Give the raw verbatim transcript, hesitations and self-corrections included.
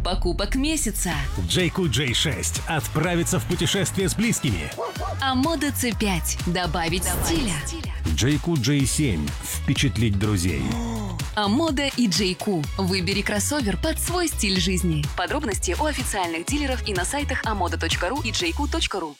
покупок месяца. Джейку джей шесть. Отправиться в путешествие с близкими. Амода си пять. Добавить стиля. Джейку джей семь. Впечатлить друзей. Амода и Джейку. Выбери кроссовер под свой стиль жизни. Подробности у официальных дилеров и на сайтах амода точка ру и джейку точка ру.